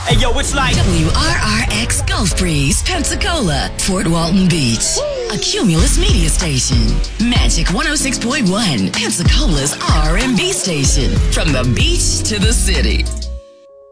Hey yo, it's like WRRX Gulf Breeze, Pensacola, Fort Walton Beach. A Cumulus media station. Magic 106.1, Pensacola's R&B station. From the beach to the city.